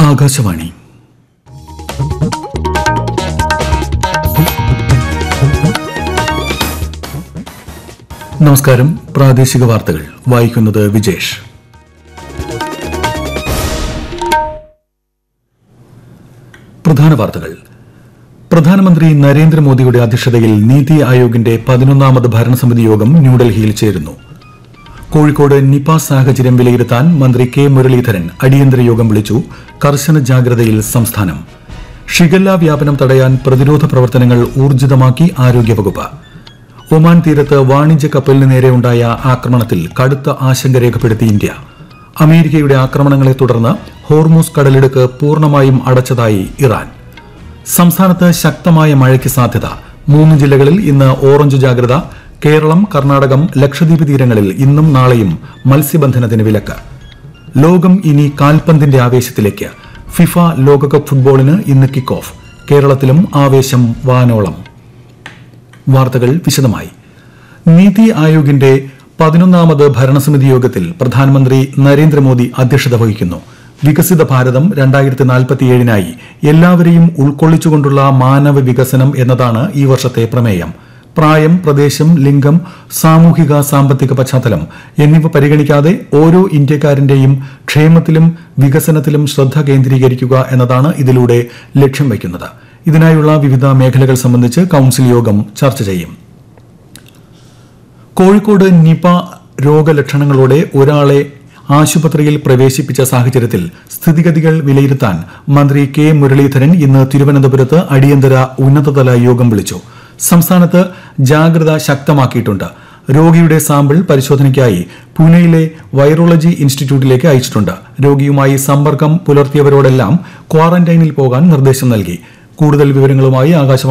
ആകാശവാണി. നമസ്കാരം. പ്രാദേശിക വാർത്തകൾ വായിക്കുന്നത് വിജേഷ്. പ്രധാന വാർത്തകൾ. പ്രധാനമന്ത്രി നരേന്ദ്രമോദിയുടെ അധ്യക്ഷതയിൽ നീതി ആയോഗിന്റെ 11ാമത് ഭരണസമിതി യോഗം ന്യൂഡൽഹിയിൽ ചേരുന്നു. കോഴിക്കോട് നിപ സാഹചര്യം വിലയിരുത്താൻ മന്ത്രി കെ മുരളീധരൻ അടിയന്തര യോഗം വിളിച്ചു. കർശന ജാഗ്രതയിൽ സംസ്ഥാനം. ഷിഗല്ല വ്യാപനം തടയാൻ പ്രതിരോധ പ്രവർത്തനങ്ങൾ ഊർജിതമാക്കി ആരോഗ്യവകുപ്പ്. ഒമാൻ തീരത്ത് വാണിജ്യ കപ്പലിന് നേരെയുണ്ടായ ആക്രമണത്തിൽ കടുത്ത ആശങ്ക രേഖപ്പെടുത്തി ഇന്ത്യ. അമേരിക്കയുടെ ആക്രമണങ്ങളെ തുടർന്ന് ഹോർമൂസ് കടലിടുക്ക് പൂർണ്ണമായും അടച്ചതായി ഇറാൻ. സംസ്ഥാനത്ത് ശക്തമായ മഴയ്ക്ക് സാധ്യത. 3 ജില്ലകളിൽ ഇന്ന് ഓറഞ്ച് ജാഗ്രത. കേരളം, കർണാടകം, ലക്ഷദ്വീപ് തീരങ്ങളിൽ ഇന്നും നാളെയും മത്സ്യബന്ധനത്തിന് വിലക്ക്. ലോകം ഇനി കാൽപന്തിന്റെ ആവേശത്തിലേക്ക്. ഫിഫ ലോകകപ്പ് ഫുട്ബോളിന് ഇന്ന് കിക്ക് ഓഫ്. കേരളത്തിലും ആവേശം വാനോളം. വാർത്തകൾ വിശദമായി. നീതി ആയോഗിന്റെ 11ാമത് ഭരണസമിതി യോഗത്തിൽ പ്രധാനമന്ത്രി നരേന്ദ്രമോദി അധ്യക്ഷത വഹിക്കുന്നു. വികസിത ഭാരതം 2047നായി എല്ലാവരെയും ഉൾക്കൊള്ളിച്ചുകൊണ്ടുള്ള മാനവ വികസനം എന്നതാണ് ഈ വർഷത്തെ പ്രമേയം. പ്രായം, പ്രദേശം, ലിംഗം, സാമൂഹിക സാമ്പത്തിക പശ്ചാത്തലം എന്നിവ പരിഗണിക്കാതെ ഓരോ ഇന്ത്യക്കാരന്റെയും ക്ഷേമത്തിലും വികസനത്തിലും ശ്രദ്ധ കേന്ദ്രീകരിക്കുക എന്നതാണ് ഇതിലൂടെ ലക്ഷ്യം വയ്ക്കുന്നത്. ഇതിനായുള്ള വിവിധ മേഖലകൾ സംബന്ധിച്ച് കൌൺസിൽ യോഗം ചർച്ച ചെയ്യും. കോഴിക്കോട് നിപ രോഗലക്ഷണങ്ങളോടെ ഒരാളെ ആശുപത്രിയിൽ പ്രവേശിപ്പിച്ച സാഹചര്യത്തിൽ സ്ഥിതിഗതികൾ വിലയിരുത്താൻ മന്ത്രി കെ മുരളീധരൻ ഇന്ന് തിരുവനന്തപുരത്ത് അടിയന്തര ഉന്നതതല യോഗം വിളിച്ചു. സംസ്ഥാനത്ത് ജാഗ്രത ശക്തമാക്കിയിട്ടുണ്ട്. രോഗിയുടെ സാമ്പിൾ പരിശോധനയ്ക്കായി പൂനെയിലെ വൈറോളജി ഇൻസ്റ്റിറ്റ്യൂട്ടിലേക്ക് അയച്ചിട്ടുണ്ട്. രോഗിയുമായി സമ്പർക്കം പുലർത്തിയവരോടെല്ലാം ക്വാറന്റൈനിൽ പോകാൻ നിർദ്ദേശം നൽകി. കൂടുതൽ വിവരങ്ങളുമായി ആകാശവാണി